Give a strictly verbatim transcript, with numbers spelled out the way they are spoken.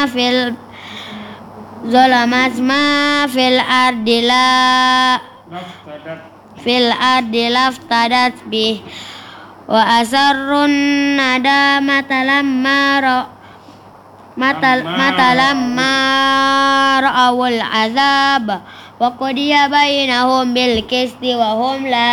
fil zalamat ma fil ardi la fil ardi laftadat bih wa asarrun nadamata lamma ra matal matalamma ra'awul azab wa qudiya bainahum bil qisti wa hum la